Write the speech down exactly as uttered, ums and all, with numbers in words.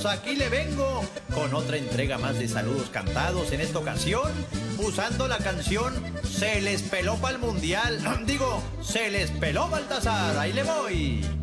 amigos, aquí le vengo con otra entrega más de saludos cantados. En esta ocasión, usando la canción Se les peló pa'l mundial. Digo, se les peló Baltasar. Ahí le voy.